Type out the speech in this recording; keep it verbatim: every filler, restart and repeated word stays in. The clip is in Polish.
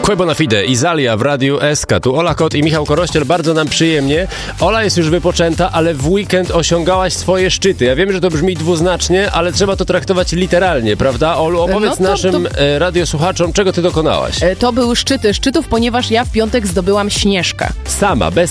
Kue bona fide, Izalia w Radiu S K. Tu Ola Kot i Michał Korościel. Bardzo nam przyjemnie. Ola jest już wypoczęta, ale w weekend osiągałaś swoje szczyty. Ja wiem, że to brzmi dwuznacznie, ale trzeba to traktować literalnie, prawda? Olu, opowiedz no to, naszym to... radiosłuchaczom, czego ty dokonałaś. To były szczyty szczytów, ponieważ ja w piątek zdobyłam Śnieżkę. Sama, bez